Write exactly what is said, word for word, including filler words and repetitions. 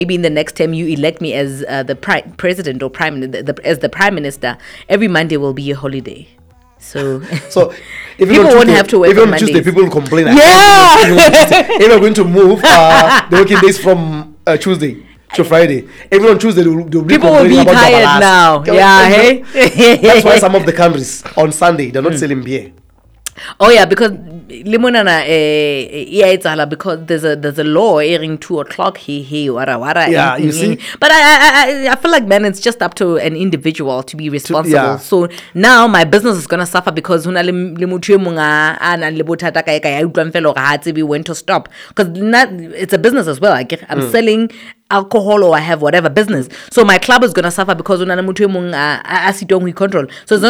maybe in the next term you elect me as uh, the pri- president or prime the, the, as the prime minister, every Monday will be a holiday. So, so if people Tuesday, won't have to work if on on Mondays. Tuesday, people will complain. Yeah. If you're going to move uh, the working days from uh, Tuesday to Friday, even on Tuesday, they'll, they'll be people will be about tired Babalas. now. Can Yeah, we- hey. That's why some of the countries on Sunday they're not mm. selling beer. Oh yeah, because limonana eh yeah it's ala because there's a there's a law airing two o'clock he he wara wara. Yeah, in, you in, see. But I, I I I feel like, man, it's just up to an individual to be responsible. yeah. So now my business is gonna suffer because huna le le motho e monga ana le bothata ka ka ya utlwang fela ga tsebe when to stop, because it's a business as well. I get I'm mm. selling alcohol or I have whatever business. So my club is gonna suffer because huna le motho e monga a sitong we control. So it's not